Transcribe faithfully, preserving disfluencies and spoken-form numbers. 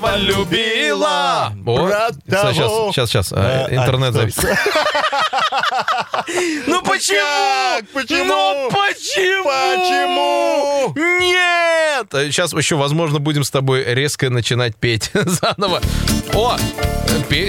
полюбила. Брат Сейчас, того. сейчас, сейчас. Интернет завис. Ну почему? Почему? Ну почему? Почему? Нет! Сейчас еще, возможно, будем с тобой резко начинать петь заново. О, песня.